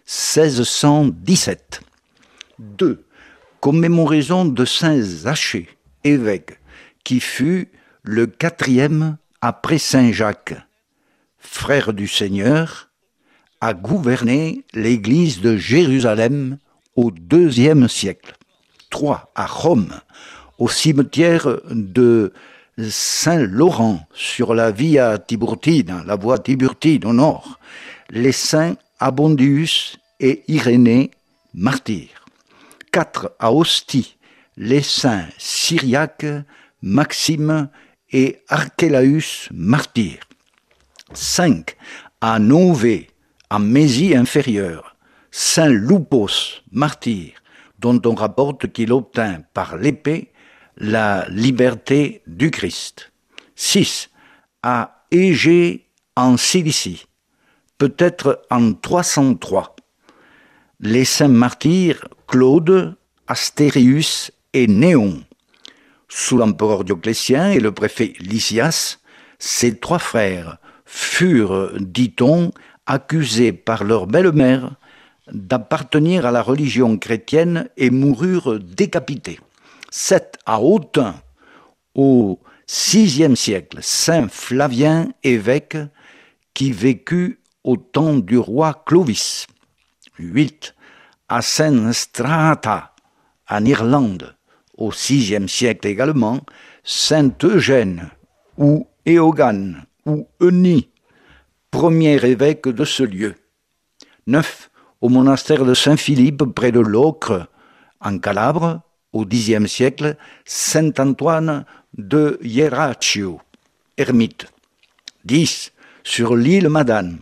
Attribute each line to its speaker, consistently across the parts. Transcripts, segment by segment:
Speaker 1: 1617. 2. Commémoraison de saint Zachée, évêque, qui fut le 4e après saint Jacques, frère du Seigneur, a gouverné l'église de Jérusalem au IIe siècle. 3. À Rome, au cimetière de Saint-Laurent, sur la Via Tiburtina, la voie Tiburtine au nord, les saints Abondius et Irénée, martyrs. 4. À Ostie, les saints Syriaque, Maxime et Archélaüs, martyrs. 5. À Nové, en Mésie inférieure, saint Loupos, martyr, dont on rapporte qu'il obtint par l'épée la liberté du Christ. 6. À Égée en Cilicie, peut-être en 303. Les saints martyrs Claude, Astérius et Néon. Sous l'empereur Dioclétien et le préfet Lysias, ces 3 frères furent, dit-on, accusés par leur belle-mère d'appartenir à la religion chrétienne et moururent décapités. 7. À Autun, au VIe siècle, saint Flavien, évêque, qui vécut au temps du roi Clovis. 8. À Saint Strata, en Irlande, au VIe siècle également, saint Eugène, ou Éogane, ou Eunie, premier évêque de ce lieu. 9. Au monastère de Saint-Philippe, près de Locre, en Calabre, au Xe siècle, saint Antoine de Hieraccio, ermite. 10. Sur l'île Madame,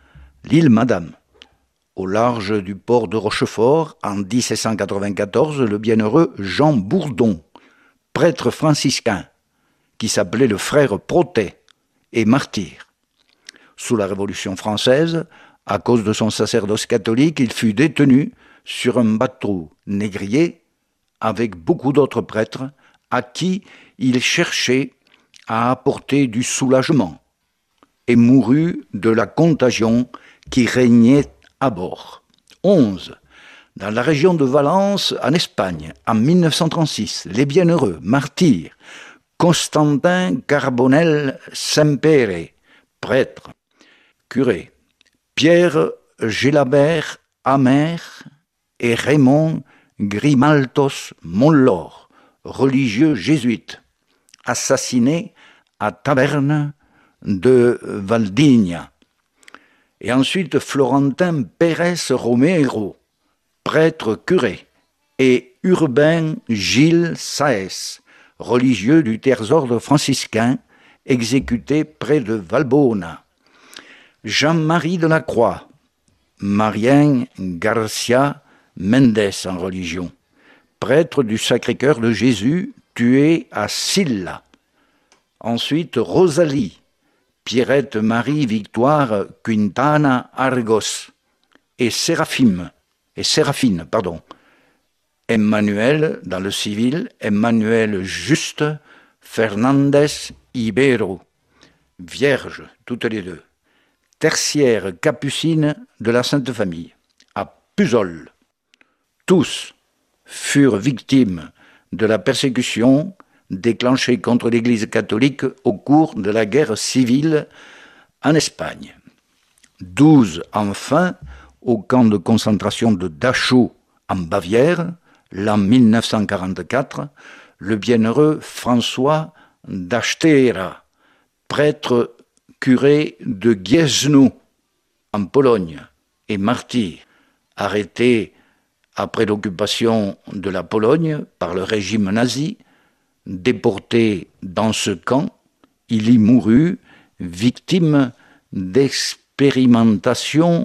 Speaker 1: au large du port de Rochefort, en 1794, le bienheureux Jean Bourdon, prêtre franciscain, qui s'appelait le frère Protet, et martyr. Sous la Révolution française, à cause de son sacerdoce catholique, il fut détenu sur un bateau négrier avec beaucoup d'autres prêtres à qui il cherchait à apporter du soulagement et mourut de la contagion qui régnait à bord. 11. Dans la région de Valence, en Espagne, en 1936, les bienheureux martyrs Constantin Carbonel Sempere, prêtre, curé, Pierre Gélabert Amer et Raymond Grimaltos Montlor, religieux jésuites, assassinés à Taverne de Valdigna. Et ensuite Florentin Pérez Romero, prêtre curé, et Urbain Gilles Saès, religieux du Terre-ordre franciscain, exécuté près de Valbona. Jean-Marie de la Croix, Marien Garcia Mendes en religion, prêtre du Sacré-Cœur de Jésus, tué à Silla. Ensuite Rosalie, Pierrette Marie Victoire Quintana Argos et Séraphine, Emmanuel, dans le civil, Emmanuel Juste Fernandez Ibero, vierges, toutes les deux, tertiaires capucines de la Sainte Famille, à Puzzol. Tous furent victimes de la persécution déclenchée contre l'Église catholique au cours de la guerre civile en Espagne. 12, enfin, au camp de concentration de Dachau en Bavière, l'an 1944, le bienheureux François d'Achtera, prêtre curé de Gniezno, en Pologne, et martyr, arrêté après l'occupation de la Pologne par le régime nazi, déporté dans ce camp, il y mourut, victime d'expérimentations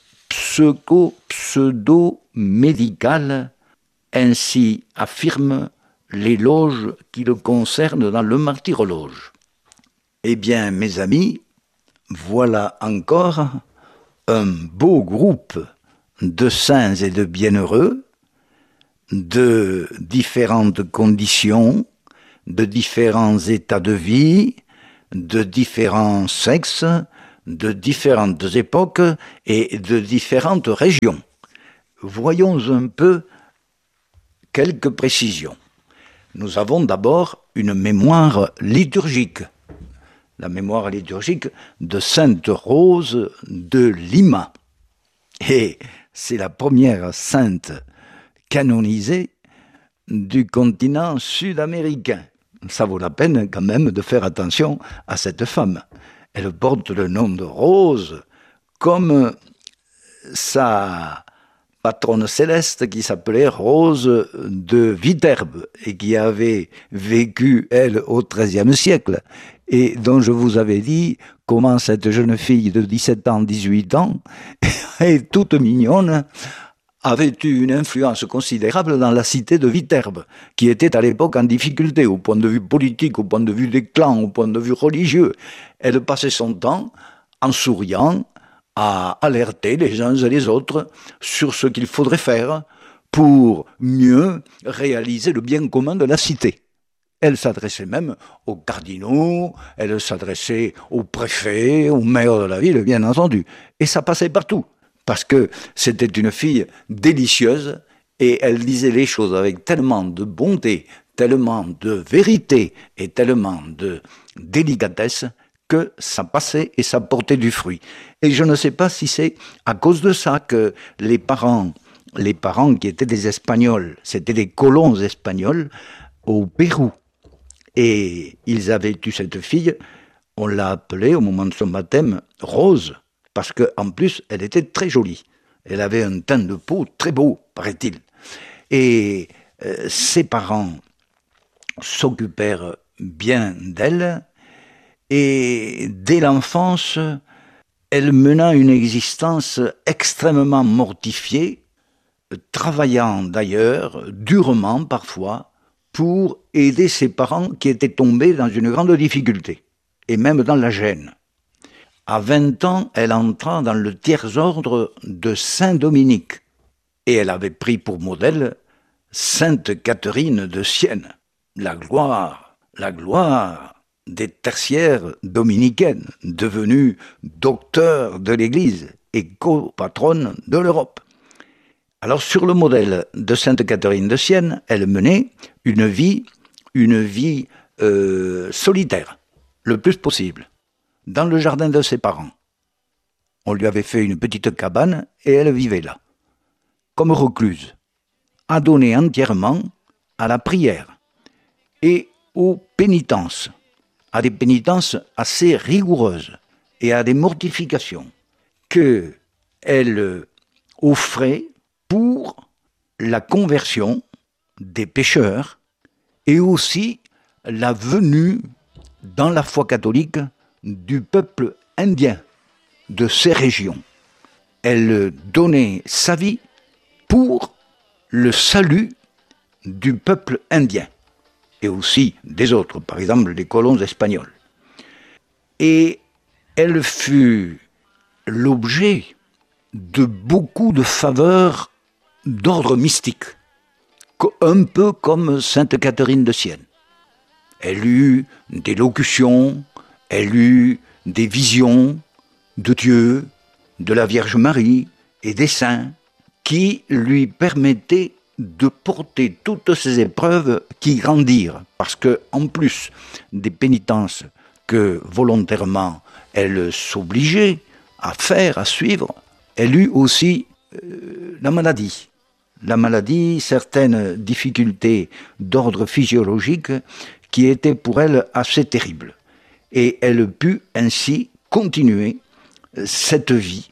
Speaker 1: pseudo-médicales, ainsi affirme l'éloge qui le concerne dans le martyrologe. Eh bien, mes amis, voilà encore un beau groupe de saints et de bienheureux, de différentes conditions, de différents états de vie, de différents sexes, de différentes époques et de différentes régions. Voyons un peu quelques précisions. Nous avons d'abord une mémoire liturgique, la mémoire liturgique de Sainte Rose de Lima. Et c'est la première sainte canonisée du continent sud-américain. Ça vaut la peine quand même de faire attention à cette femme. Elle porte le nom de Rose comme sa patronne céleste qui s'appelait Rose de Viterbe et qui avait vécu, elle, au XIIIe siècle et dont je vous avais dit comment cette jeune fille de 17 ans, 18 ans, et toute mignonne, avait eu une influence considérable dans la cité de Viterbe, qui était à l'époque en difficulté au point de vue politique, au point de vue des clans, au point de vue religieux. Elle passait son temps en souriant à alerter les uns et les autres sur ce qu'il faudrait faire pour mieux réaliser le bien commun de la cité. Elle s'adressait même aux cardinaux, elle s'adressait aux préfets, aux maires de la ville, bien entendu. Et ça passait partout, parce que c'était une fille délicieuse et elle disait les choses avec tellement de bonté, tellement de vérité et tellement de délicatesse que ça passait et ça portait du fruit. Et je ne sais pas si c'est à cause de ça que les parents qui étaient des Espagnols, c'était des colons espagnols au Pérou, et ils avaient eu cette fille, on l'a appelée au moment de son baptême Rose, parce qu'en plus elle était très jolie. Elle avait un teint de peau très beau, paraît-il. Et ses parents s'occupèrent bien d'elle, et dès l'enfance, elle mena une existence extrêmement mortifiée, travaillant d'ailleurs durement parfois, pour aider ses parents qui étaient tombés dans une grande difficulté, et même dans la gêne. À 20 ans, elle entra dans le tiers-ordre de Saint-Dominique, et elle avait pris pour modèle Sainte Catherine de Sienne, la gloire des tertiaires dominicaines, devenue docteur de l'Église et copatronne de l'Europe. Alors, sur le modèle de Sainte Catherine de Sienne, elle menait une vie solitaire, le plus possible, dans le jardin de ses parents. On lui avait fait une petite cabane et elle vivait là, comme recluse, adonnée entièrement à la prière et aux pénitences, à des pénitences assez rigoureuses et à des mortifications qu'elle offrait pour la conversion des pécheurs et aussi la venue dans la foi catholique du peuple indien de ces régions. Elle donnait sa vie pour le salut du peuple indien et aussi des autres, par exemple des colons espagnols. Et elle fut l'objet de beaucoup de faveurs d'ordre mystique, un peu comme Sainte Catherine de Sienne. Elle eut des locutions, elle eut des visions de Dieu, de la Vierge Marie et des saints qui lui permettaient de porter toutes ces épreuves qui grandirent. Parce que, en plus des pénitences que volontairement elle s'obligeait à faire, à suivre, elle eut aussi la maladie, certaines difficultés d'ordre physiologique qui étaient pour elle assez terribles. Et elle put ainsi continuer cette vie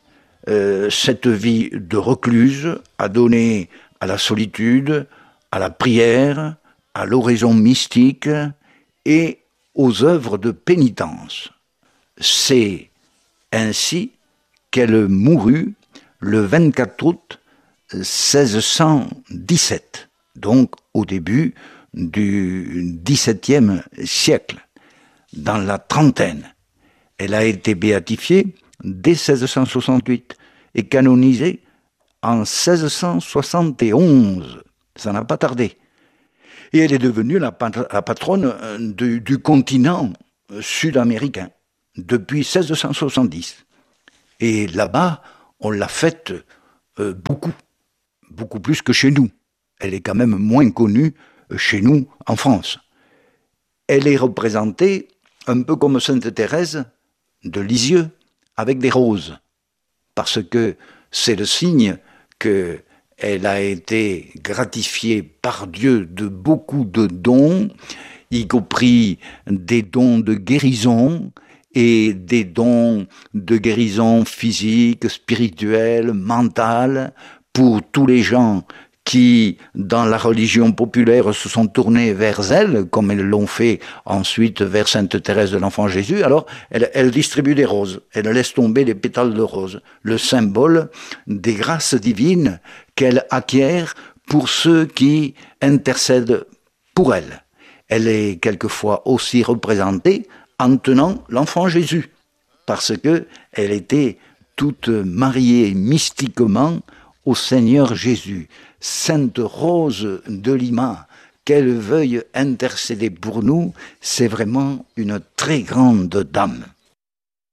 Speaker 1: de recluse, adonnée à la solitude, à la prière, à l'oraison mystique et aux œuvres de pénitence. C'est ainsi qu'elle mourut le 24 août 1617, donc au début du XVIIe siècle, dans la trentaine. Elle a été béatifiée dès 1668 et canonisée en 1671. Ça n'a pas tardé. Et elle est devenue la patronne du continent sud-américain, depuis 1670. Et là-bas, on l'a faite beaucoup plus que chez nous. Elle est quand même moins connue chez nous en France. Elle est représentée un peu comme Sainte Thérèse de Lisieux, avec des roses, parce que c'est le signe qu'elle a été gratifiée par Dieu de beaucoup de dons, y compris des dons de guérison et des dons de guérison physique, spirituelle, mentale, pour tous les gens qui, dans la religion populaire, se sont tournés vers elle, comme elles l'ont fait ensuite vers Sainte Thérèse de l'Enfant Jésus. Alors, elle distribue des roses, elle laisse tomber les pétales de rose, le symbole des grâces divines qu'elle acquiert pour ceux qui intercèdent pour elle. Elle est quelquefois aussi représentée en tenant l'Enfant Jésus, parce que elle était toute mariée mystiquement au Seigneur Jésus. Sainte Rose de Lima, qu'elle veuille intercéder pour nous, c'est vraiment une très grande dame.